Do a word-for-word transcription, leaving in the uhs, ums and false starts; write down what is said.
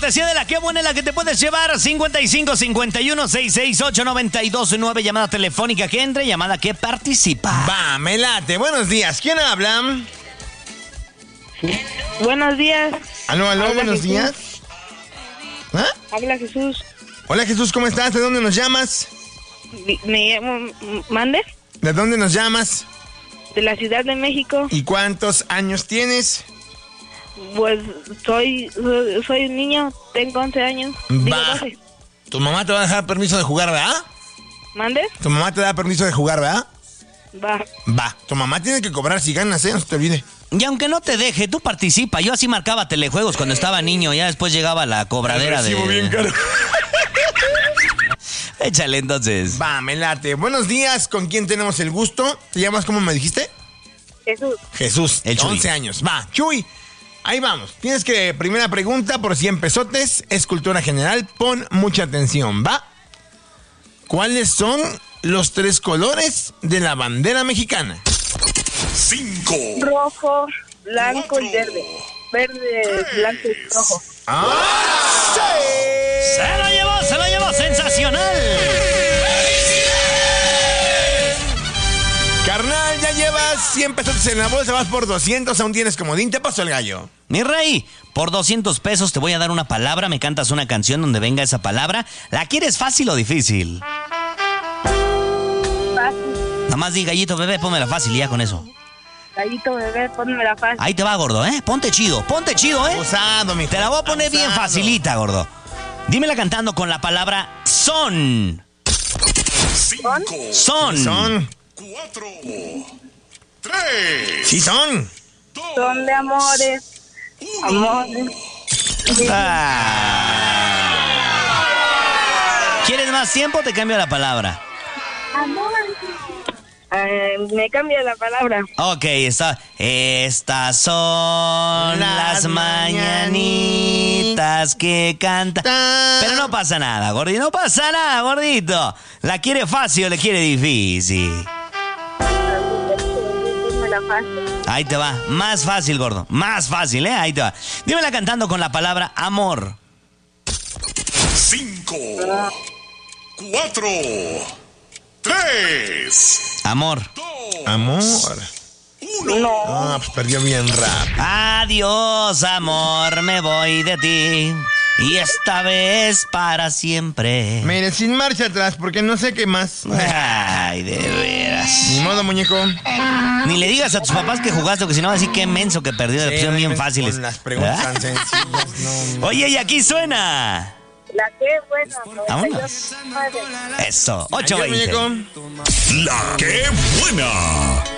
cortesía de la que buena, en la que te puedes llevar cincuenta y cinco cincuenta y uno sesenta y seis ocho noventa y dos nueve. Llamada telefónica que entre, llamada que participa. Va, me late. Buenos días. ¿Quién habla? Buenos días. Aló, aló, Habla buenos Jesús. días. ¿Ah? Habla Jesús. Hola Jesús, ¿cómo estás? ¿De dónde nos llamas? Mi- Me llamo Mande, ¿De dónde nos llamas? de la Ciudad de México. ¿Y cuántos años tienes? Pues soy soy, soy un niño, tengo once años. Digo Va. doce. ¿Tu mamá te va a dejar permiso de jugar, verdad? ¿Mande? ¿Tu mamá te da permiso de jugar, verdad? Va. Va. Tu mamá tiene que cobrar si ganas, ¿eh? No se te olvide. Y aunque no te deje, tú participa. Yo así marcaba telejuegos cuando estaba niño. Ya después llegaba la cobradera de... Recibo bien caro. Échale entonces. Va, me late. Buenos días, ¿con quién tenemos el gusto? ¿Te llamas cómo me dijiste? Jesús. Jesús, El Chuy. once años. Va, Chuy, ahí vamos. Tienes que, primera pregunta por cien pesotes, es cultura general, pon mucha atención, ¿va? ¿Cuáles son los tres colores de la bandera mexicana? Cinco. Rojo, blanco Cuatro. y verde. Verde, blanco y rojo. ¡Ah! ¡Sí! Se lo llevó, se lo llevó, sensacional. Carnal, ya llevas cien pesotes en la bolsa, vas por doscientos, aún tienes comodín, te pasó el gallo. Mi rey, por doscientos pesos te voy a dar una palabra, me cantas una canción donde venga esa palabra. ¿La quieres fácil o difícil? Fácil. Nada más di, gallito bebé, pónmela fácil y ya con eso. Gallito bebé, ponme la fácil. Ahí te va, gordo, ¿eh? Ponte chido, ponte chido, ¿eh? Abusado, mi Te la voy a poner bien abusado. facilita, gordo. Dímela cantando con la palabra son. Cinco. Son. Son. Cuatro. Tres. Sí son. Son de amores. Amores. Ah. ¿Quieres más tiempo? Te cambio la palabra. Eh, me cambia la palabra. Ok, está. Estas son Las las mañanitas que canta. Pero no pasa nada, gordito. No pasa nada, gordito. ¿La quiere fácil o le quiere difícil? Ponme la fácil. Ahí te va. Más fácil, gordo. Más fácil, ¿eh? Ahí te va. Dímela cantando con la palabra amor. Cinco. Cuatro. Tres. Amor. Amor. Uno. Ah, pues perdió bien rápido. Adiós, amor, me voy de ti. Y esta vez para siempre. Mire, sin marcha atrás, porque no sé qué más. Ay, de veras. Ni modo, muñeco. Ni le digas a tus papás que jugaste, porque si no, así que menso que perdió. De opción bien fáciles. Con las preguntas ¿Ah? tan sencillas, no, no. Oye, y aquí suena. La que buena. Vámonos. Eso, ocho Adiós, veinte. muñeco. La que buena.